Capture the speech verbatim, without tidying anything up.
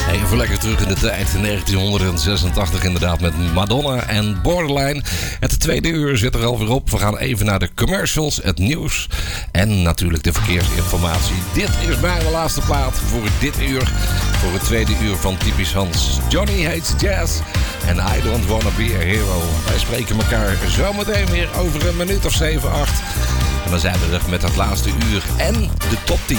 Even lekker terug in de tijd, negentienhonderdzesentachtig inderdaad, met Madonna en Borderline. Het tweede uur zit er alweer op. We gaan even naar de commercials, het nieuws en natuurlijk de verkeersinformatie. Dit is mijn laatste plaat voor dit uur, voor het tweede uur van Typisch Hans. Johnny Hates Jazz en I Don't Wanna Be a Hero. Wij spreken elkaar zometeen weer over een minuut of zeven, acht. En dan zijn we er met het laatste uur en de top tien.